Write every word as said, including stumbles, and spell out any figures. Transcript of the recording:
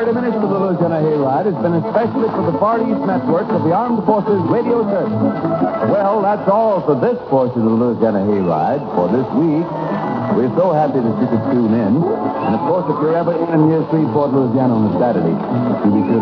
thirty minutes of the Louisiana Hayride has been especially for the Far East Network of the Armed Forces Radio Service. Well, that's all for this portion of the Louisiana Hayride for this week. We're so happy that you could tune in. And, of course, if you're ever in near Shreveport, Louisiana on a Saturday, you'll be sure to